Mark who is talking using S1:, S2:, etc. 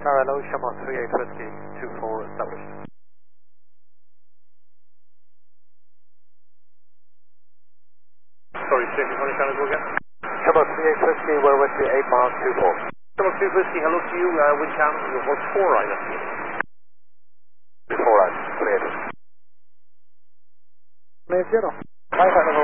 S1: Tower hello, Shamrock 38 Whiskey 24 established.
S2: Sorry, Station 20 Channel, go again.
S1: Shamrock 38 Whiskey, we're with you 8 miles 24.
S2: Shamrock 2 Whiskey, hello to you, wind channel, you hold 4 right up here.
S1: 4 right, cleared. Cleared, zero. 5 out of